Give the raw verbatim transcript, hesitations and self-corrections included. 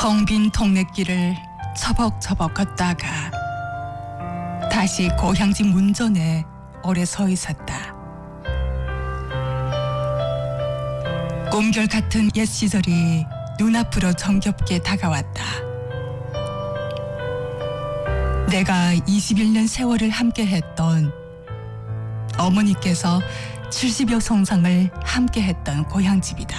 텅 빈 동네길을 처벅처벅 걷다가 다시 고향집 문전에 오래 서 있었다. 꿈결 같은 옛 시절이 눈앞으로 정겹게 다가왔다. 내가 이십일 년 세월을 함께했던, 어머니께서 칠십여 성상을 함께했던 고향집이다.